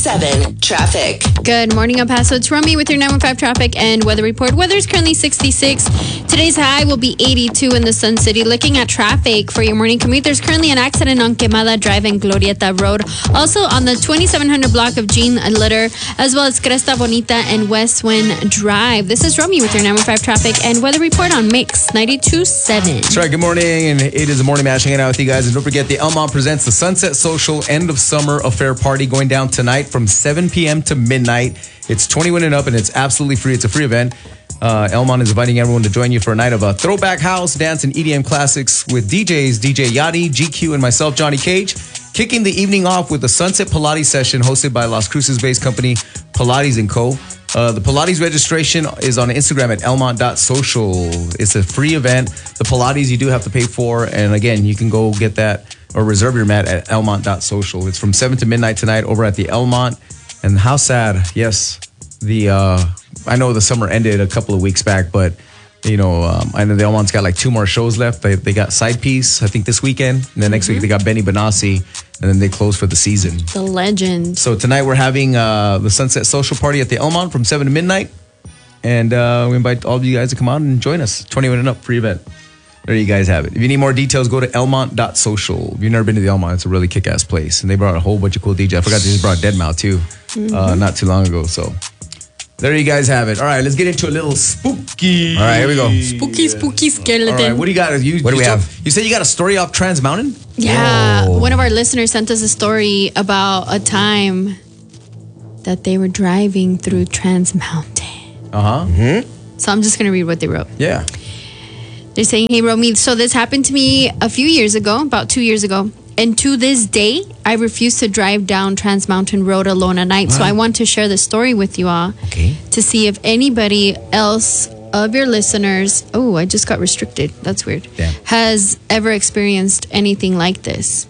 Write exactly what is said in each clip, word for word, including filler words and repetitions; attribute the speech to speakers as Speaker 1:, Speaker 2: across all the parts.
Speaker 1: seven traffic.
Speaker 2: Good morning, El Paso. It's Rummy with your nine one five traffic and weather report. Weather is currently sixty-six. Today's high will be eighty-two in the Sun City. Looking at traffic for your morning commute, there's currently an accident on Quemada Drive and Glorieta Road. Also on the twenty-seven hundred block of Jean Litter, as well as Cresta Bonita and West Wind Drive. This is Rummy with your nine one five traffic and weather report on Mix ninety-two point seven.
Speaker 3: That's right. Good morning. And it is the Morning Mash hanging out with you guys. And don't forget, the Elmont presents the Sunset Social End of Summer Affair Party going down tonight from seven p.m. to midnight. It's twenty-one and up, and it's absolutely free. It's a free event. Uh, Elmont is inviting everyone to join you for a night of a throwback house, dance, and E D M classics with D Js D J Yachty, G Q, and myself, Johnny Cage. Kicking the evening off with a Sunset Pilates session hosted by Las Cruces-based company Pilates and Co. Uh, the Pilates registration is on Instagram at elmont dot social. It's a free event. The Pilates you do have to pay for. And again, you can go get that or reserve your mat at elmont dot social. It's from seven to midnight tonight over at the Elmont. And how sad, yes, the uh, I know the summer ended a couple of weeks back, but you know, um, I know the Elmont's got like two more shows left. They they got Side Piece, I think, this weekend. And then next mm-hmm. week they got Benny Benassi, and then they close for the season.
Speaker 2: The legend.
Speaker 3: So tonight we're having uh, the Sunset Social Party at the Elmont from seven to midnight. And uh, we invite all of you guys to come out and join us. twenty-one and up, free event. There you guys have it. If you need more details, go to elmont dot social. If you've never been to the Elmont, it's a really kick-ass place. And they brought a whole bunch of cool D Js. I forgot they just brought Deadmau5 too, mm-hmm. uh, not too long ago. So there you guys have it. All right, let's get into a little spooky. All right, here we go.
Speaker 2: Spooky, spooky skeleton.
Speaker 3: All right, what do you got? You,
Speaker 4: what do
Speaker 3: you
Speaker 4: we
Speaker 3: told,
Speaker 4: have?
Speaker 3: You said you got a story off Trans Mountain?
Speaker 2: Yeah.
Speaker 4: Oh.
Speaker 2: One of our listeners sent us a story about a time that they were driving through Trans Mountain.
Speaker 3: Uh-huh.
Speaker 4: Mm-hmm.
Speaker 2: So I'm just going to read what they wrote.
Speaker 3: Yeah.
Speaker 2: They're saying, hey, Romy, so this happened to me a few years ago, about two years ago. And to this day, I refuse to drive down Trans Mountain Road alone at night. Wow. So I want to share the story with you all
Speaker 4: okay.
Speaker 2: to see if anybody else of your listeners, oh, I just got restricted. That's weird,
Speaker 3: Damn.
Speaker 2: has ever experienced anything like this.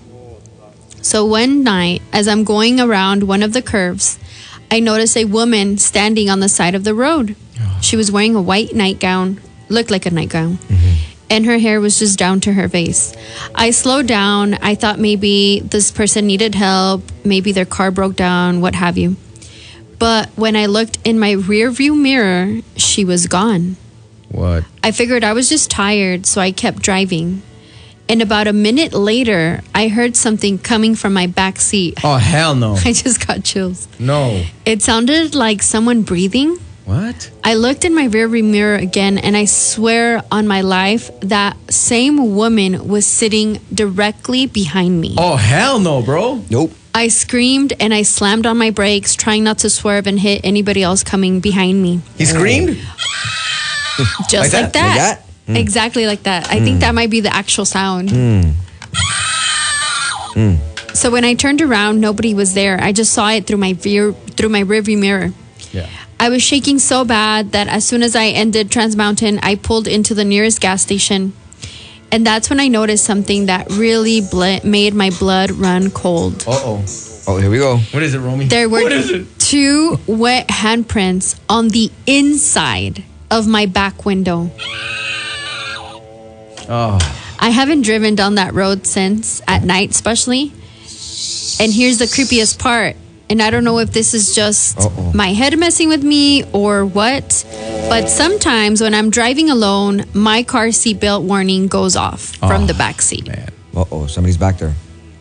Speaker 2: So one night, as I'm going around one of the curves, I noticed a woman standing on the side of the road. She was wearing a white nightgown, looked like a nightgown. Mm-hmm. And her hair was just down to her face. I slowed down. I thought maybe this person needed help. Maybe their car broke down, what have you. But when I looked in my rear view mirror, she was gone.
Speaker 3: What?
Speaker 2: I figured I was just tired, so I kept driving. And about a minute later, I heard something coming from my back seat.
Speaker 3: Oh, hell no.
Speaker 2: I just got chills.
Speaker 3: No.
Speaker 2: It sounded like someone breathing.
Speaker 3: What?
Speaker 2: I looked in my rearview mirror again, and I swear on my life that same woman was sitting directly behind me.
Speaker 3: Oh, hell no, bro.
Speaker 4: Nope.
Speaker 2: I screamed and I slammed on my brakes, trying not to swerve and hit anybody else coming behind me.
Speaker 3: He screamed?
Speaker 2: Just
Speaker 3: like
Speaker 2: like
Speaker 3: that?
Speaker 2: that.
Speaker 4: Like that? Mm.
Speaker 2: Exactly like that. I mm. think that might be the actual sound.
Speaker 4: Mm.
Speaker 2: Mm. So when I turned around, nobody was there. I just saw it through my rear, through my rearview mirror.
Speaker 3: Yeah.
Speaker 2: I was shaking so bad that as soon as I ended Trans Mountain, I pulled into the nearest gas station. And that's when I noticed something that really ble- made my blood run cold.
Speaker 3: Uh-oh.
Speaker 4: Oh, here we go.
Speaker 3: What is it, Romy?
Speaker 2: There were
Speaker 3: what is it?
Speaker 2: two wet handprints on the inside of my back window.
Speaker 3: Oh.
Speaker 2: I haven't driven down that road since, at night especially. And here's the creepiest part. And I don't know if this is just Uh-oh. my head messing with me or what, but sometimes when I'm driving alone, my car seatbelt warning goes off oh, from the back seat.
Speaker 3: Man.
Speaker 4: Uh-oh, somebody's back there.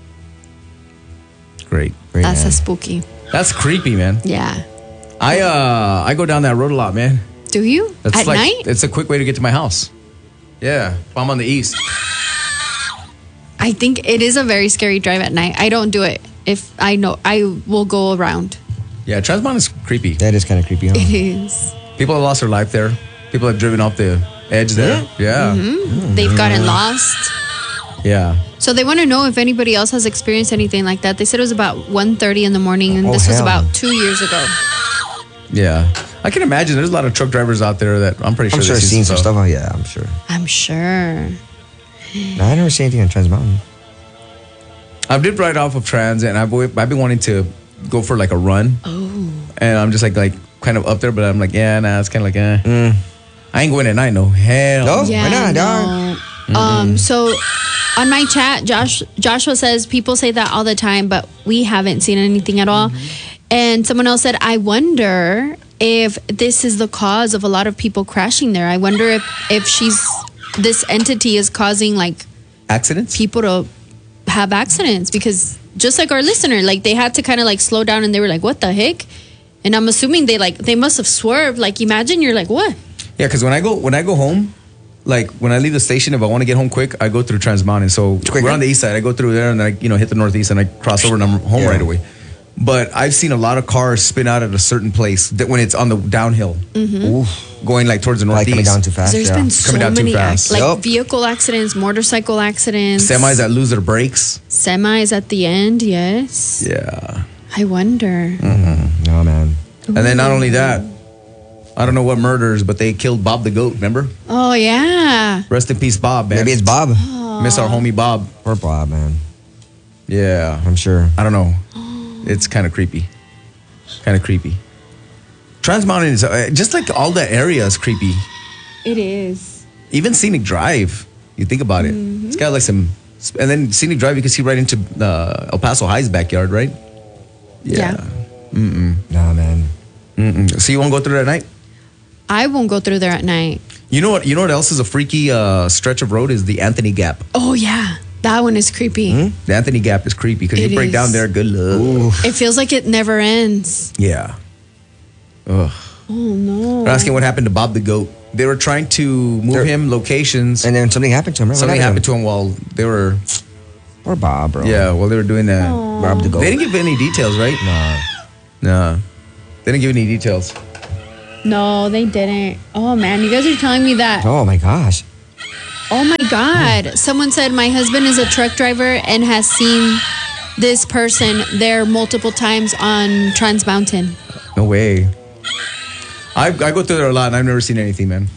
Speaker 3: Great.
Speaker 4: Great
Speaker 2: That's
Speaker 4: man.
Speaker 2: a spooky.
Speaker 3: That's creepy, man.
Speaker 2: Yeah.
Speaker 3: I uh I go down that road a lot, man.
Speaker 2: Do you?
Speaker 3: That's
Speaker 2: At
Speaker 3: like,
Speaker 2: night?
Speaker 3: It's a quick way to get to my house. Yeah, if I'm on the east.
Speaker 2: I think it is a very scary drive at night. I don't do it. If I know, I will go around.
Speaker 3: Yeah, Trans Mountain is creepy.
Speaker 4: That is kind of creepy, huh?
Speaker 2: It is.
Speaker 3: People have lost their life there. People have driven off the edge there. Yeah.
Speaker 2: Mm-hmm. Mm-hmm. They've gotten lost.
Speaker 3: Yeah.
Speaker 2: So they want to know if anybody else has experienced anything like that. They said it was about one thirty in the morning, and
Speaker 4: oh,
Speaker 2: this was
Speaker 4: hell.
Speaker 2: about two years ago.
Speaker 3: Yeah. I can imagine there's a lot of truck drivers out there that I'm pretty sure
Speaker 4: I'm sure I've
Speaker 3: they've
Speaker 4: seen some stuff. Oh, yeah, I'm sure.
Speaker 2: I'm sure.
Speaker 4: No, I never seen anything on Trans Mountain.
Speaker 3: I did ride off of Trans, and I've, I've been wanting to go for like a run.
Speaker 2: Oh.
Speaker 3: And I'm just like, like kind of up there, but I'm like, yeah, nah, it's kind of like, eh. Mm. I ain't going at night, no. Hell.
Speaker 4: No?
Speaker 2: Yeah,
Speaker 4: Why not,
Speaker 2: no.
Speaker 4: dog?
Speaker 2: Mm-hmm. Um, so on my chat, Josh Joshua says people say that all the time, but we haven't seen anything at all. Mm-hmm. And someone else said, I wonder if this is the cause of a lot of people crashing there. I wonder if, if she's, this entity is causing like
Speaker 3: Accidents?
Speaker 2: people to have accidents, because just like our listener, like they had to kind of like slow down and they were like, what the heck? And I'm assuming they like, they must have swerved. Like imagine you're like, what?
Speaker 3: Yeah, because when I go when I go home, like when I leave the station, if I want to get home quick, I go through Trans Mountain. So we're on the east side. I go through there and I, you know, hit the northeast and I cross over and I'm home
Speaker 4: Yeah.
Speaker 3: right away. But I've seen a lot of cars spin out at a certain place that when it's on the downhill,
Speaker 4: Oof.
Speaker 3: going like towards the
Speaker 4: Like
Speaker 3: northeast.
Speaker 4: coming down too fast.
Speaker 2: There's
Speaker 4: yeah.
Speaker 2: been so
Speaker 3: Coming down too
Speaker 2: many
Speaker 3: fast.
Speaker 2: ac- like
Speaker 4: Yup.
Speaker 2: vehicle accidents, motorcycle accidents,
Speaker 3: Semis that lose their brakes.
Speaker 2: semis at the end. Yes.
Speaker 3: Yeah.
Speaker 2: I wonder.
Speaker 4: No, man.
Speaker 3: And then not only that, I don't know what murders, but they killed Bob the Goat, remember?
Speaker 2: Oh yeah.
Speaker 3: Rest in peace, Bob, man.
Speaker 4: Maybe it's Bob.
Speaker 3: Miss our homie Bob.
Speaker 4: Or Bob, man.
Speaker 3: Yeah.
Speaker 4: I'm sure.
Speaker 3: I don't know. It's kind of creepy. Kind of creepy. Trans Mountain is uh, just like all that area is creepy.
Speaker 2: It is.
Speaker 3: Even Scenic Drive, you think about it.
Speaker 2: Mm-hmm.
Speaker 3: It's got like some, and then Scenic Drive, you can see right into uh, El Paso High's backyard, right?
Speaker 2: Yeah.
Speaker 4: Nah, man.
Speaker 3: Mm-mm. So you won't go through that at night?
Speaker 2: I won't go through there at night.
Speaker 3: You know what? You know what else is a freaky uh, stretch of road is the Anthony Gap.
Speaker 2: Oh yeah. That one is creepy.
Speaker 3: The Anthony Gap is creepy because you
Speaker 2: It
Speaker 3: break
Speaker 2: is.
Speaker 3: down there. Good luck.
Speaker 2: It feels like it never ends.
Speaker 3: Yeah. Ugh.
Speaker 2: Oh no.
Speaker 3: They're asking what happened to Bob the Goat. They were trying to move
Speaker 4: They're-
Speaker 3: him locations.
Speaker 4: And then something happened to him. Right? What
Speaker 3: Something happened to him while they were,
Speaker 4: Or Bob, bro.
Speaker 3: yeah, while they were doing that.
Speaker 4: Bob the Goat.
Speaker 3: They didn't give any details, right?
Speaker 4: Nah.
Speaker 3: No. They didn't give any details.
Speaker 2: No, they didn't. Oh man, you guys are telling me that.
Speaker 4: Oh, my gosh.
Speaker 2: Oh my God. Someone said my husband is a truck driver and has seen this person there multiple times on Trans Mountain.
Speaker 3: No way. I, I go through there a lot and I've never seen anything, man.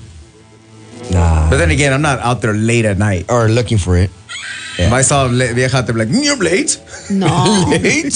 Speaker 4: Nah.
Speaker 3: But then again, I'm not out there late at night.
Speaker 4: Or looking for it.
Speaker 3: If I saw a le- vieja, they'd be like, "Mm, you're late.
Speaker 2: No.
Speaker 3: Late?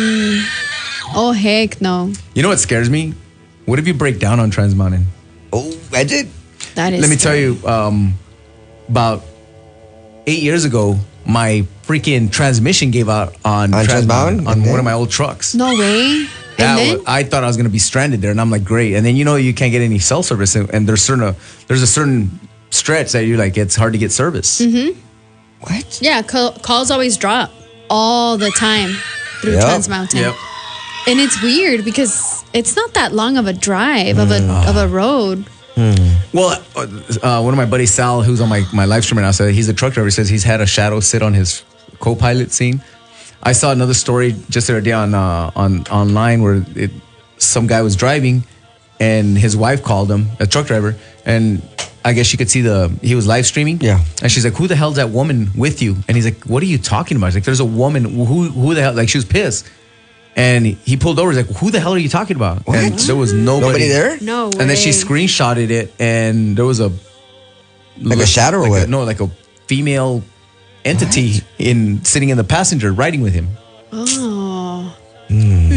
Speaker 2: Oh heck no.
Speaker 3: You know what scares me? What if you break down on Trans Mountain?
Speaker 4: Oh, I did.
Speaker 2: That is
Speaker 3: Let me tell
Speaker 2: scary.
Speaker 3: you, um, about eight years ago, my freaking transmission gave out on,
Speaker 4: On Trans Mountain?
Speaker 3: on
Speaker 4: And
Speaker 3: one
Speaker 4: then?
Speaker 3: of my old trucks.
Speaker 2: No way.
Speaker 3: That
Speaker 2: And then
Speaker 3: wa- I thought I was gonna be stranded there, and I'm like, great. And then you know you can't get any cell service, and, and there's certain there's a certain stretch that you're like it's hard to get service.
Speaker 2: Mm-hmm.
Speaker 4: What?
Speaker 2: yeah, call, calls always drop all the time through
Speaker 4: Yep.
Speaker 2: Trans Mountain.
Speaker 3: Yep.
Speaker 2: And it's weird because it's not that long of a drive of a
Speaker 3: Mm.
Speaker 2: of a road.
Speaker 3: Well, uh, one of my buddies, Sal, who's on my, my live stream right now, said he's a truck driver. He says he's had a shadow sit on his co-pilot scene. I saw another story just the other day on uh, on online where it, some guy was driving and his wife called him, a truck driver, and I guess she could see the he was live streaming.
Speaker 4: Yeah.
Speaker 3: And she's like, "Who the hell's that woman with you?" And he's like, "What are you talking about?" She's like, "There's a woman. Who who the hell?" Like she was pissed. And he pulled over. He's like, "Who the hell are you talking about?"
Speaker 4: What?
Speaker 3: And there was nobody,
Speaker 4: Nobody there?
Speaker 2: No way.
Speaker 3: And then she screenshotted it, and there was a
Speaker 4: Like a shadow or
Speaker 3: like
Speaker 4: what?
Speaker 3: A, no, like a female entity in sitting in the passenger riding with him.
Speaker 2: Oh,
Speaker 3: Hmm.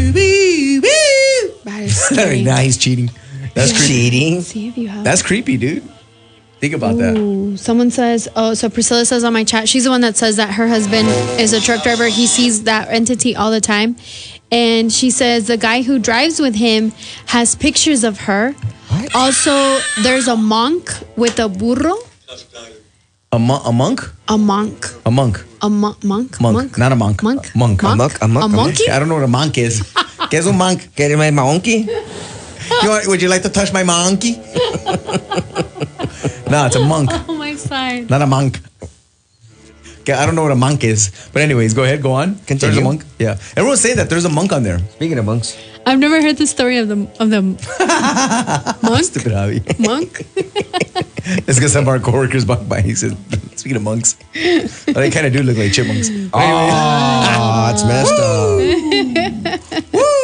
Speaker 2: that is scary.
Speaker 3: Now he's cheating. That's creepy.
Speaker 4: Cheating.
Speaker 2: See if you have.
Speaker 3: That's creepy, dude. Think about that.
Speaker 2: Ooh, someone says, oh, so Priscilla says on my chat, she's the one that says that her husband is a truck driver. He sees that entity all the time. And she says the guy who drives with him has pictures of her.
Speaker 4: What?
Speaker 2: Also, there's a monk with a burro.
Speaker 3: A, mo- a monk?
Speaker 2: A monk.
Speaker 3: A monk.
Speaker 2: A mo- monk.
Speaker 3: Monk. Not a monk.
Speaker 2: Monk.
Speaker 3: Monk.
Speaker 4: A monk, a monk,
Speaker 2: A
Speaker 4: a
Speaker 2: monkey?
Speaker 3: I don't know what a monk is. ¿Qué es un monk?
Speaker 4: Get my monkey?
Speaker 3: You want, would you like to touch my monkey? No, it's a monk,
Speaker 2: Oh my side.
Speaker 3: not a monk. Okay, I don't know what a monk is. But anyways, go ahead, go on. There's a
Speaker 4: Continue.
Speaker 3: monk. Yeah. Everyone's saying that there's a monk on there.
Speaker 4: Speaking of monks.
Speaker 2: I've never heard the story of the of the monk.
Speaker 3: Stupid Javi.
Speaker 2: Monk.
Speaker 3: It's because some of our coworkers walk by. He said, speaking of monks, well, they kind of do look like chipmunks. But anyway,
Speaker 4: Oh, it's messed up.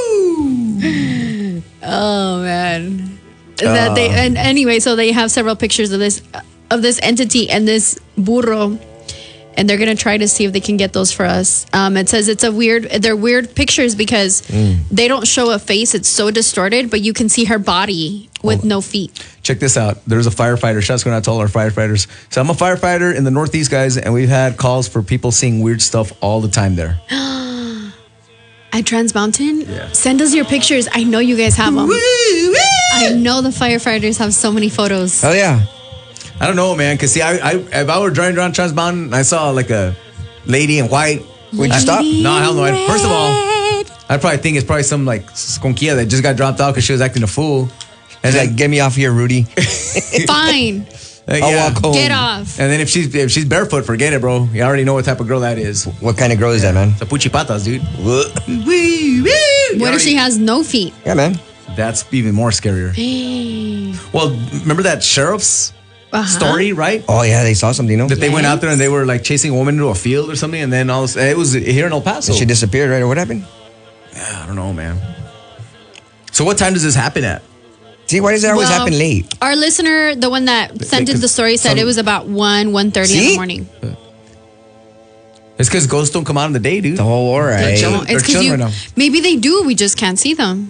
Speaker 2: Oh man. That they and anyway, so they have several pictures of this of this entity and this burro, and they're gonna try to see if they can get those for us. Um, it says it's a weird. They're weird pictures because they don't show a face. It's so distorted, but you can see her body with no feet.
Speaker 3: check this out. There's a firefighter. Shouts going out to all our firefighters. So I'm a firefighter in the Northeast, guys, and we've had calls for people seeing weird stuff all the time there.
Speaker 2: At Trans Mountain?
Speaker 3: Yeah.
Speaker 2: Send us your pictures. I know you guys have them. I know the firefighters have so many photos.
Speaker 4: Hell yeah.
Speaker 3: I don't know, man. Cause see, I, I if I were driving around Trans Mountain, I saw like a lady in white.
Speaker 4: Would you stop?
Speaker 3: No, hell no. I'd- First of all, I'd probably think it's probably some like skonkia that just got dropped out because she was acting a fool.
Speaker 4: And like, get me off here, Rudy.
Speaker 2: Fine.
Speaker 3: Uh,
Speaker 4: I'll
Speaker 3: yeah.
Speaker 4: walk home.
Speaker 2: Get off.
Speaker 3: And then if she's if she's barefoot, forget it, bro. You already know what type of girl that is.
Speaker 4: What kind of girl is that, man?
Speaker 3: The puchi patas, dude.
Speaker 2: What if she has no feet?
Speaker 4: Yeah, man.
Speaker 3: That's even more scarier. Well, remember that sheriff's
Speaker 2: Uh-huh.
Speaker 3: story, right?
Speaker 4: Oh, yeah, they saw something, no?
Speaker 3: That they went out there and they were like chasing a woman into a field or something, and then all this, it was here in El Paso.
Speaker 4: She disappeared, right? Or what happened?
Speaker 3: I don't know, man. So what time does this happen at?
Speaker 4: See, why does it always
Speaker 2: Well,
Speaker 4: happen late?
Speaker 2: Our listener, the one that sent us the story, said
Speaker 3: some-
Speaker 2: it was about one, one thirty in
Speaker 4: See?
Speaker 2: the morning.
Speaker 3: It's because ghosts don't come out in the day, dude.
Speaker 4: The whole all
Speaker 2: They
Speaker 4: right.
Speaker 2: don't.
Speaker 3: They're
Speaker 2: It's 'cause
Speaker 3: chilling
Speaker 2: you.
Speaker 3: right now.
Speaker 2: Maybe they do. We just can't see them.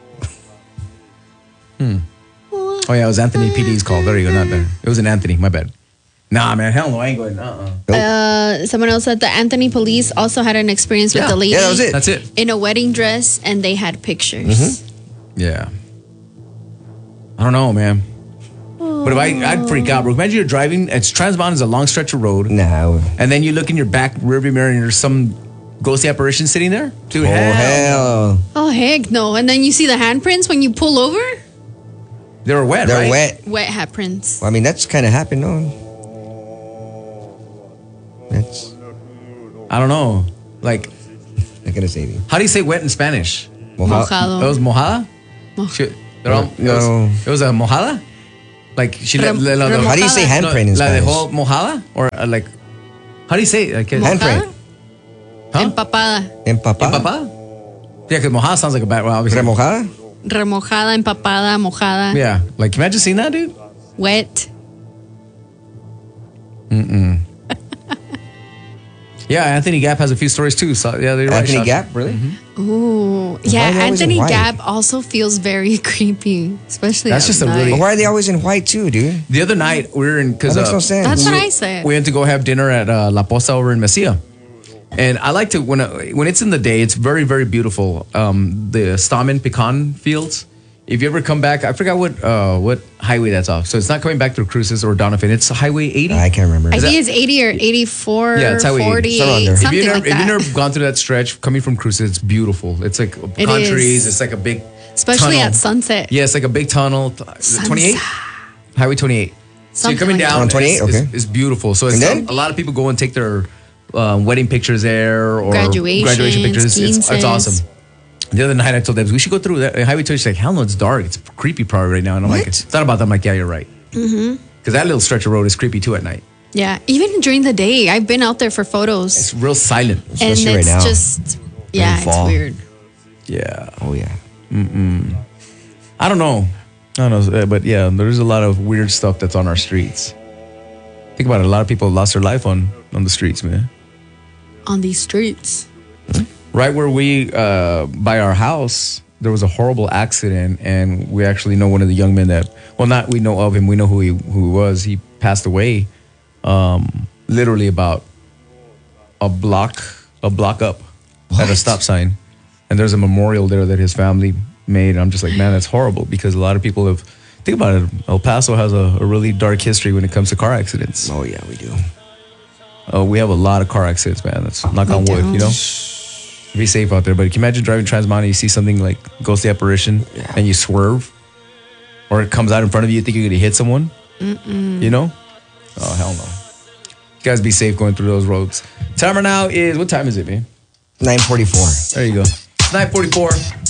Speaker 3: Oh yeah, it was Anthony P D's call. There you go, not there. It was an Anthony. My bad. Nah, man, hell no, I ain't going. Uh-uh.
Speaker 2: Uh, someone else said the Anthony police also had an experience with
Speaker 3: Yeah.
Speaker 2: the lady
Speaker 4: Yeah, that was it.
Speaker 3: That's it.
Speaker 2: in a wedding dress, and they had pictures.
Speaker 4: Mm-hmm.
Speaker 3: Yeah. I don't know, man. But if I, I'd freak out, bro. Imagine you're driving. It's Trans Mountain is a long stretch of road,
Speaker 4: No.
Speaker 3: and then you look in your back rearview mirror, and there's some ghostly apparition sitting there. Dude,
Speaker 4: Oh,
Speaker 3: hell.
Speaker 4: hell.
Speaker 2: Oh heck no! And then you see the handprints when you pull over.
Speaker 3: They were wet,
Speaker 4: They're
Speaker 3: right?
Speaker 4: wet.
Speaker 2: Wet handprints.
Speaker 4: Well, I mean, that's kind of happened, no? That's
Speaker 3: I don't know. Like,
Speaker 4: not going to say anything.
Speaker 3: how do you say wet in Spanish?
Speaker 4: Moja-
Speaker 2: Mojado.
Speaker 3: It was mojada? Shit. They're all- it, was,
Speaker 4: No.
Speaker 3: it was a mojada? Like, she
Speaker 2: Rem-
Speaker 3: la, la, la,
Speaker 2: remo-
Speaker 4: How do you say
Speaker 2: Mojada.
Speaker 4: handprint in
Speaker 3: la
Speaker 4: Spanish?
Speaker 3: dejó mojada? Or uh, like, how do you say it? Like,
Speaker 2: Mojada?
Speaker 4: Handprint.
Speaker 3: Huh?
Speaker 2: Empapada.
Speaker 4: Empapada?
Speaker 3: Papá? Yeah, because mojada sounds like a bad, well, obviously.
Speaker 4: Remojada?
Speaker 2: Remojada, empapada, mojada.
Speaker 3: Yeah. Like, imagine seeing that, dude.
Speaker 2: Wet.
Speaker 3: Yeah, Anthony Gap has a few stories too. So, yeah, they're right.
Speaker 4: Anthony
Speaker 3: Shot.
Speaker 4: Gap? Really?
Speaker 2: Ooh. Yeah,
Speaker 4: are they always in
Speaker 2: Anthony
Speaker 4: white?
Speaker 2: Gap also feels very creepy, especially
Speaker 3: That's
Speaker 2: at
Speaker 3: just a
Speaker 2: night.
Speaker 3: really-
Speaker 4: But why are they always in white, too, dude?
Speaker 3: The other night, we were in, because
Speaker 4: That makes
Speaker 3: uh,
Speaker 4: no sense.
Speaker 2: That's what
Speaker 3: we-
Speaker 2: I said.
Speaker 3: we went to go have dinner at uh, La Posa over in Mesilla. And I like to, when uh, when it's in the day, it's very, very beautiful. Um, the Stamen pecan fields. If you ever come back, I forgot what uh, what highway that's off. So it's not coming back through Cruces or Donovan. It's Highway eighty.
Speaker 4: I can't remember.
Speaker 2: I
Speaker 3: Is
Speaker 2: think
Speaker 3: that-
Speaker 2: it's eighty or eighty-four,
Speaker 3: Yeah, it's Highway eighty.
Speaker 2: forty,
Speaker 4: Somewhere under.
Speaker 3: If
Speaker 2: something
Speaker 3: you've never,
Speaker 2: like
Speaker 3: if
Speaker 2: that.
Speaker 3: you've never gone through that stretch coming from Cruces, it's beautiful. It's like
Speaker 2: It
Speaker 3: countries.
Speaker 2: is.
Speaker 3: It's like a big
Speaker 2: Especially
Speaker 3: tunnel.
Speaker 2: at sunset.
Speaker 3: Yeah, it's like a big tunnel. twenty-eight? Highway twenty-eight. So you're
Speaker 2: Something
Speaker 3: coming
Speaker 2: like
Speaker 3: down.
Speaker 4: that. On twenty-eight?
Speaker 3: It's,
Speaker 4: Okay.
Speaker 3: it's, it's beautiful. So it's
Speaker 4: And then?
Speaker 3: a lot of people go and take their uh, wedding pictures there or
Speaker 2: Graduations,
Speaker 3: graduation pictures. It's, it's
Speaker 2: quinces.
Speaker 3: awesome. The other night I told them we should go through that Highway twenty. She's like, hell no, it's dark. It's creepy probably right now. And I'm like,
Speaker 4: What?
Speaker 3: thought about that. I'm like, yeah, you're right. Because mm-hmm. that little stretch of road is creepy too at night.
Speaker 2: Yeah, even during the day, I've been out there for photos,
Speaker 3: It's real silent.
Speaker 2: and
Speaker 4: Especially right
Speaker 2: it's
Speaker 4: now.
Speaker 2: just yeah, it's
Speaker 4: fall.
Speaker 2: weird.
Speaker 3: Yeah.
Speaker 4: Oh, yeah.
Speaker 3: I don't know. I don't know. uh, But yeah, there's a lot of weird stuff that's on our streets. Think about it. A lot of people lost their life on, on the streets, man.
Speaker 2: On these streets.
Speaker 3: Right where we, uh, by our house, there was a horrible accident, and we actually know one of the young men that, well, not we know of him, we know who he who he was. He passed away, um, literally about a block a block up at a stop sign, and there's a memorial there that his family made. And I'm just like, man, that's horrible because a lot of people have. Think about it. El Paso has a, a really dark history when it comes to car accidents.
Speaker 4: Oh, yeah, we do.
Speaker 3: Uh, we have a lot of car accidents, man. That's knock on wood,
Speaker 2: do.
Speaker 3: you know. Be safe out there. But can you imagine driving Trans Mountain, you see something like ghostly apparition,
Speaker 4: Yeah.
Speaker 3: and you swerve, or it comes out in front of you, you think you're gonna hit someone. Mm-mm. You know? Oh hell no! You guys be safe going through those roads. Timer now is what time is it, man?
Speaker 4: nine forty-four.
Speaker 3: There you go. It's nine forty-four.